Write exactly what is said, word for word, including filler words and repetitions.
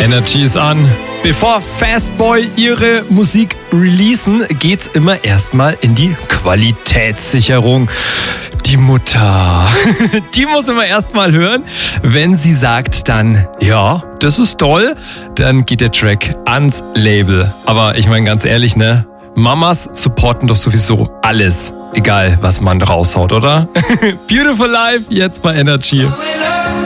Energy ist an. Bevor Fastboy ihre Musik releasen, geht's immer erstmal in die Qualitätssicherung. Die Mutter, die muss immer erstmal hören. Wenn sie sagt dann, ja, das ist toll, dann geht der Track ans Label. Aber ich meine ganz ehrlich, ne? Mamas supporten doch sowieso alles, egal was man raushaut, oder? Beautiful Life, jetzt bei Energy.